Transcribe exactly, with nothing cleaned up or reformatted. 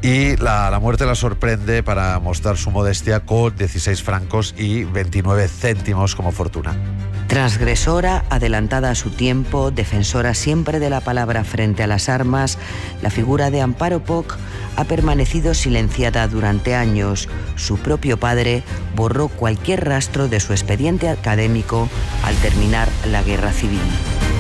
Y la, la muerte la sorprende para mostrar su modestia con dieciséis francos y veintinueve céntimos como fortuna. Transgresora, adelantada a su tiempo, defensora siempre de la palabra frente a las armas, la figura de Amparo Poch ha permanecido silenciada durante años. Su propio padre borró cualquier rastro de su expediente académico al terminar la Guerra Civil.